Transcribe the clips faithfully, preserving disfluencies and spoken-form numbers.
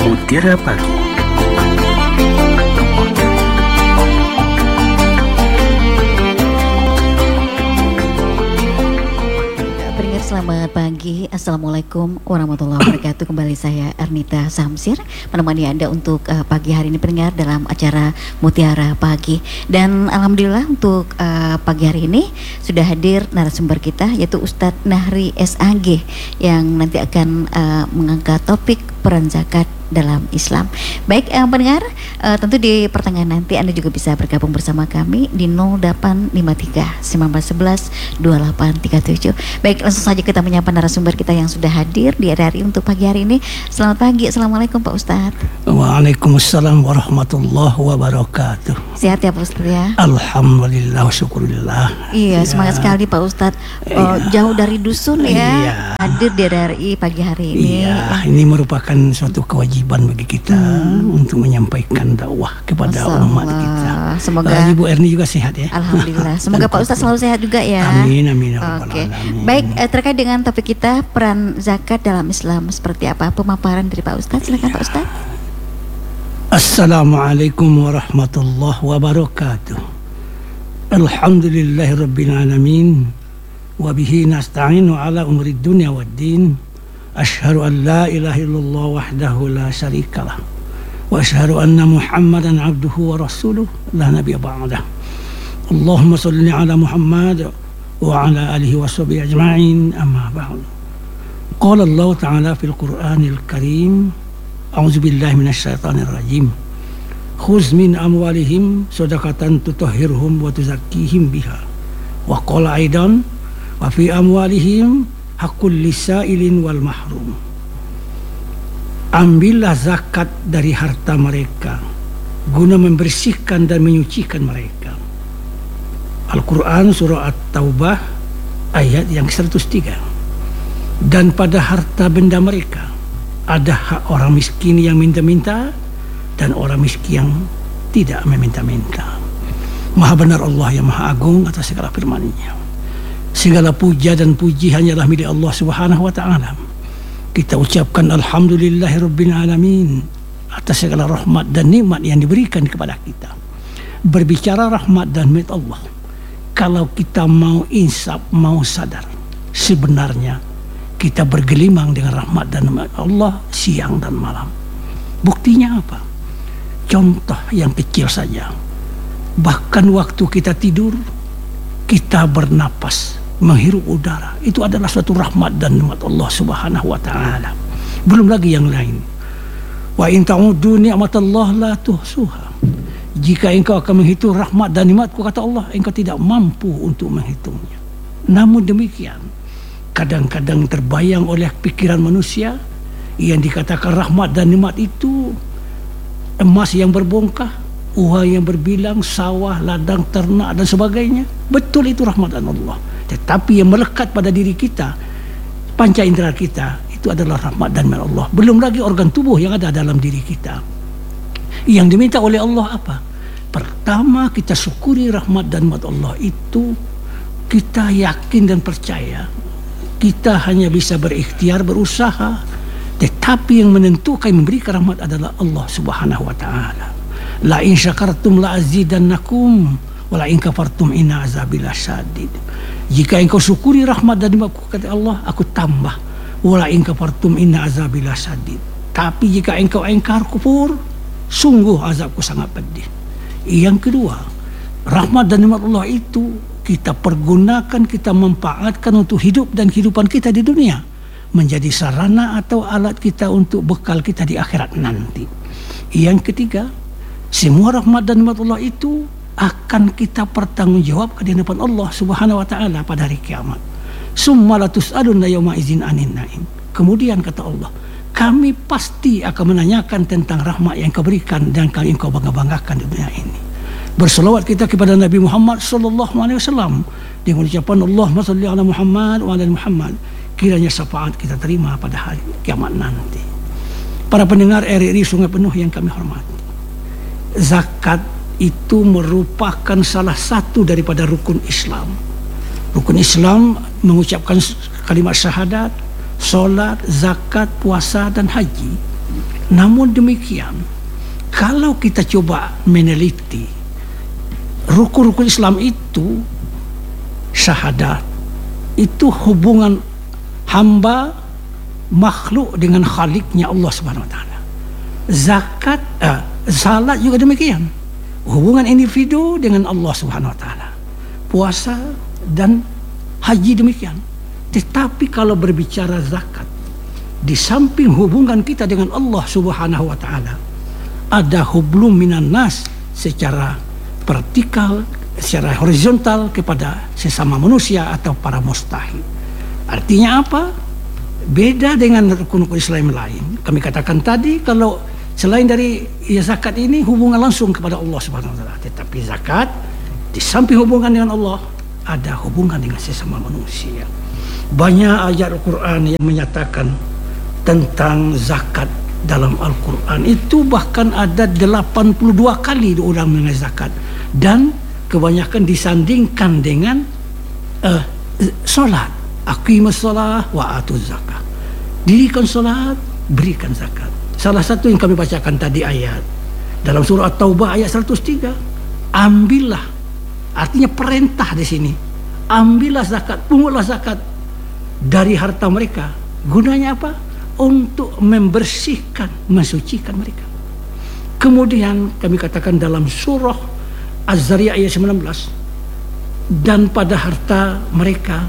Mutiara Pagi. Selamat pagi, Assalamualaikum warahmatullahi wabarakatuh. Kembali saya Ernita Samsir menemani Anda untuk uh, pagi hari ini pendengar dalam acara Mutiara Pagi. Dan alhamdulillah untuk uh, pagi hari ini sudah hadir narasumber kita, yaitu Ustadz Nahri S A G, yang nanti akan uh, mengangkat topik peran zakat dalam Islam. Baik, yang pendengar, uh, tentu di pertengahan nanti Anda juga bisa bergabung bersama kami di nol delapan lima tiga sembilan satu satu dua delapan tiga tujuh. Baik, langsung saja kita menyapa narasumber kita yang sudah hadir di R R I untuk pagi hari ini. Selamat pagi, Assalamualaikum Pak Ustadz. Waalaikumsalam warahmatullahi wabarakatuh. Sehat ya Pak Ustadz ya? Alhamdulillah, syukurillah. Iya, ya. Semangat sekali Pak Ustadz. uh, ya. Jauh dari dusun ya, ya. hadir di R R I pagi hari ini. Iya, ini merupakan suatu kewajiban bagi kita hmm. untuk menyampaikan dakwah kepada umat kita. Semoga uh, Ibu Erni juga sehat ya. Alhamdulillah. Semoga Pak Ustadz selalu sehat juga ya. Amin, amin. Oke. Okay. Baik, eh, terkait dengan topik kita, peran zakat dalam Islam seperti apa? Pemaparan dari Pak Ustadz. Silakan ya. Pak Ustadz. Assalamualaikum warahmatullahi wabarakatuh. Alhamdulillahirabbil alamin. Wa bihi nasta'inu ala umuri dunya waddin. Asyhadu an la ilaha illallah wahdahu la syarikalah. Wa asyhadu anna Muhammadan abduhu wa rasuluh la nabiyya ba'dah. Allahumma shalli ala Muhammad wa ala alihi wa sahbihi ajma'in, amma ba'd. Qala Allah ta'ala fil Qur'anil Karim, a'udzu billahi minasy syaithanir rajim. Khudz min amwalihim shadaqatan tutahhiruhum wa tuzakkihim biha. Wa qala aidan wa fi amwalihim haqqul lisailin wal mahrum. Ambillah zakat dari harta mereka guna membersihkan dan menyucikan mereka. Al-Quran surah At-Taubah ayat yang seratus tiga. Dan pada harta benda mereka ada hak orang miskin yang minta-minta dan orang miskin yang tidak meminta-minta. Maha benar Allah yang maha agung atas segala firman-Nya. Segala puja dan puji hanyalah milik Allah Subhanahu wa ta'ala. Kita ucapkan alhamdulillahirabbil alamin atas segala rahmat dan nikmat yang diberikan kepada kita. Berbicara rahmat dan nikmat Allah, kalau kita mau insaf, mau sadar, sebenarnya kita bergelimang dengan rahmat dan nikmat Allah siang dan malam. Buktinya apa? Contoh yang kecil saja. Bahkan waktu kita tidur, kita bernapas, menghirup udara, itu adalah suatu rahmat dan nikmat Allah Subhanahu wa ta'ala. Belum lagi yang lain. Wa in ta'uddu ni'matallah la tuhsuha. Jika engkau akan menghitung rahmat dan nikmatku, kata Allah, engkau tidak mampu untuk menghitungnya. Namun demikian, kadang-kadang terbayang oleh pikiran manusia yang dikatakan rahmat dan nikmat itu emas yang berbongkah, uang yang berbilang, sawah, ladang, ternak dan sebagainya. Betul, itu rahmat dan Allah. Tetapi yang melekat pada diri kita, panca indera kita, itu adalah rahmat dan nikmat Allah. Belum lagi organ tubuh yang ada dalam diri kita. Yang diminta oleh Allah apa? Pertama, kita syukuri rahmat dan nikmat Allah itu. Kita yakin dan percaya kita hanya bisa berikhtiar, berusaha, tetapi yang menentukan, memberikan rahmat adalah Allah Subhanahu wa ta'ala. La in syakartum la azidannakum wa la in kafartum inna azabi lasyadid. Jika engkau syukuri rahmat dan nikmatku, kata Allah, aku tambah. Wa la in kafartum inna azabi lasyadid. Tapi jika engkau engkar, kufur, sungguh azabku sangat pedih. Yang kedua, rahmat dan nikmat Allah itu kita pergunakan, kita manfaatkan untuk hidup dan kehidupan kita di dunia, menjadi sarana atau alat kita untuk bekal kita di akhirat nanti. Yang ketiga, semua rahmat dan nikmat Allah itu akan kita pertanggungjawabkan di hadapan Allah Subhanahu wa ta'ala pada hari kiamat. Summa la tus'aluna yauma idzin anin na'im. Kemudian kata Allah, kami pasti akan menanyakan tentang rahmat yang kau berikan dan kau engkau bangga-banggakan di dunia ini. Berselawat kita kepada Nabi Muhammad sallallahu alaihi wasallam dengan ucapan Allahumma shalli ala Muhammad wa ala Muhammad. Kiranya syafaat kita terima pada hari kiamat nanti. Para pendengar R R I Sungai Penuh yang kami hormati, zakat itu merupakan salah satu daripada rukun Islam. Rukun Islam mengucapkan kalimat syahadat, solat, zakat, puasa dan haji. Namun demikian, kalau kita coba meneliti rukun-rukun Islam itu, syahadat itu hubungan hamba makhluk dengan Khaliknya Allah Subhanahu Wa Taala. Zakat, eh, salat juga demikian, hubungan individu dengan Allah Subhanahu Wa Taala. Puasa dan haji demikian. Tetapi kalau berbicara zakat, di samping hubungan kita dengan Allah Subhanahu Wa Taala, ada hublum minan nas secara vertikal, secara horizontal kepada sesama manusia atau para mustahil. Artinya apa? Beda dengan rukun-rukun Islam lain. Kami katakan tadi, kalau selain dari ya zakat ini hubungan langsung kepada Allah Subhanahu Wa Taala, tetapi zakat di samping hubungan dengan Allah, ada hubungan dengan sesama manusia. Banyak ayat Al-Quran yang menyatakan tentang zakat dalam Al-Quran. Itu bahkan ada delapan puluh dua kali diulang mengenai zakat. Dan kebanyakan disandingkan dengan uh, solat. Aqimus solah wa atuz zakat. Dirikan solat, berikan zakat. Salah satu yang kami bacakan tadi ayat dalam surah At-Taubah ayat seratus tiga. Ambillah. Artinya perintah di sini. Ambillah zakat, pungutlah zakat dari harta mereka. Gunanya apa? Untuk membersihkan, mensucikan mereka. Kemudian kami katakan dalam surah Az-Zariyat ayat sembilan belas, dan pada harta mereka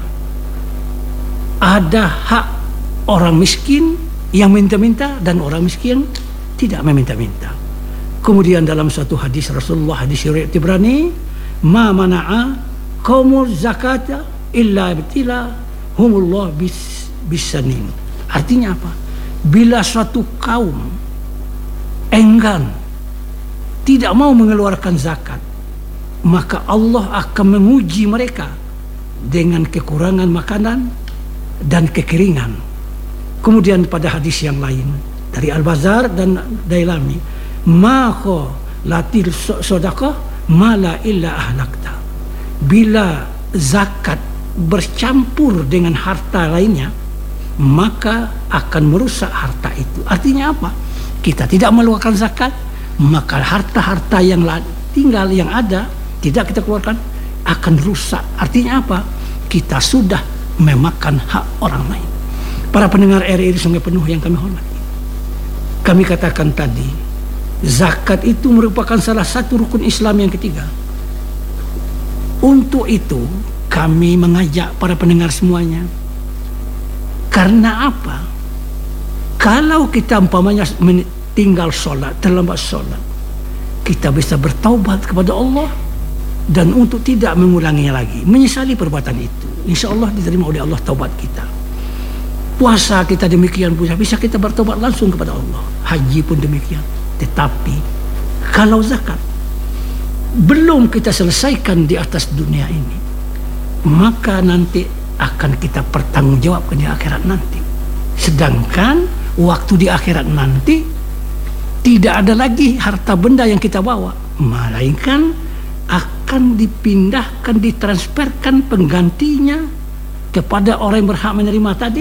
ada hak orang miskin yang minta-minta dan orang miskin tidak meminta-minta. Kemudian dalam suatu hadis Rasulullah, hadis riwayat Tibrani, ma mana'a qaumuz zakata illa ibtila humullah bis bisanin. Artinya apa? Bila suatu kaum enggan, tidak mau mengeluarkan zakat, maka Allah akan menguji mereka dengan kekurangan makanan dan kekeringan. Kemudian pada hadis yang lain dari Al-Bazar dan Dailami, ma kho latil sodaqah mala illa ahlakta. Bila zakat bercampur dengan harta lainnya, maka akan merusak harta itu. Artinya apa? Kita tidak mengeluarkan zakat, maka harta-harta yang tinggal yang ada tidak kita keluarkan akan rusak. Artinya apa? Kita sudah memakan hak orang lain. Para pendengar R R I Sungai Penuh yang kami hormati, kami katakan tadi, zakat itu merupakan salah satu rukun Islam yang ketiga. Untuk itu kami mengajak para pendengar semuanya. Karena apa? Kalau kita umpamanya tinggal sholat, terlambat sholat, kita bisa bertaubat kepada Allah dan untuk tidak mengulanginya lagi, menyesali perbuatan itu. Insya Allah diterima oleh Allah taubat kita. Puasa kita demikian pula, bisa kita bertaubat langsung kepada Allah. Haji pun demikian. Tetapi kalau zakat belum kita selesaikan di atas dunia ini, maka nanti akan kita pertanggungjawabkan di akhirat nanti. Sedangkan waktu di akhirat nanti tidak ada lagi harta benda yang kita bawa, melainkan akan dipindahkan, ditransferkan penggantinya kepada orang yang berhak menerima tadi,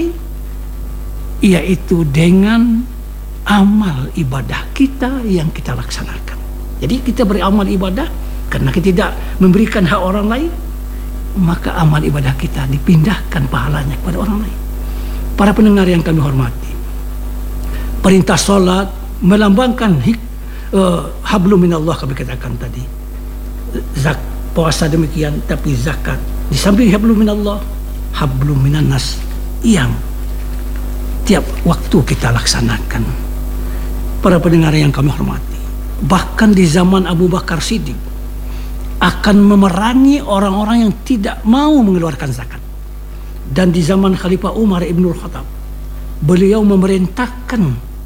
yaitu dengan amal ibadah kita yang kita laksanakan. Jadi kita beramal ibadah karena kita tidak memberikan hak orang lain, maka amal ibadah kita dipindahkan pahalanya kepada orang lain. Para pendengar yang kami hormati, perintah solat melambangkan hik, uh, hablum minallah kami katakan tadi. Zak, puasa demikian, tapi zakat di samping hablum minallah, hablum minannas yang tiap waktu kita laksanakan. Para pendengar yang kami hormati, bahkan di zaman Abu Bakar Siddiq akan memerangi orang-orang yang tidak mau mengeluarkan zakat. Dan di zaman Khalifah Umar Ibnul Khattab, beliau memerintahkan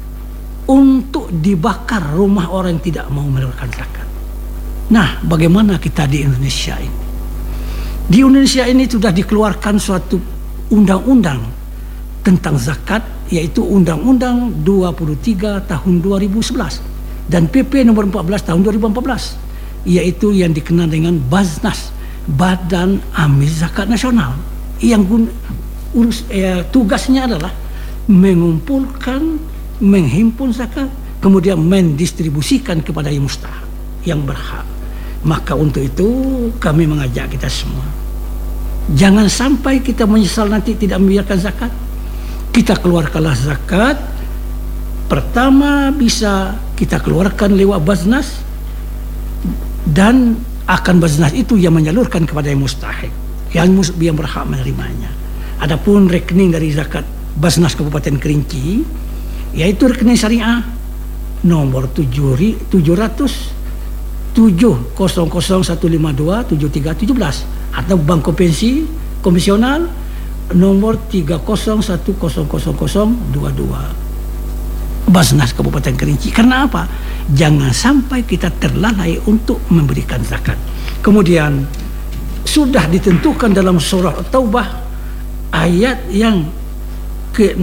untuk dibakar rumah orang yang tidak mau mengeluarkan zakat. Nah, bagaimana kita di Indonesia ini? Di Indonesia ini sudah dikeluarkan suatu undang-undang tentang zakat, yaitu Undang-Undang dua puluh tiga tahun dua ribu sebelas dan P P nomor empat belas tahun dua ribu empat belas, yaitu yang dikenal dengan Baznas, Badan Amil Zakat Nasional, yang gun, urus, eh, tugasnya adalah mengumpulkan, menghimpun zakat kemudian mendistribusikan kepada yang mustahak, yang berhak. Maka untuk itu kami mengajak kita semua, jangan sampai kita menyesal nanti tidak membiarkan zakat. Kita keluarkanlah zakat. Pertama bisa kita keluarkan lewat Baznas, dan akan Baznas itu yang menyalurkan kepada yang mustahik, yang, yang berhak menerimanya. Adapun rekening dari zakat Baznas Kabupaten Kerinci, yaitu rekening syariah nomor tujuh ratus tujuh kosong kosong satu lima dua tujuh tiga tujuh belas, atau bank kompensi komisional nomor tiga kosong satu kosong kosong kosong dua dua, Baznas Kabupaten Kerinci. Karena apa? Jangan sampai kita terlalai untuk memberikan zakat. Kemudian sudah ditentukan dalam surah Taubah ayat yang ke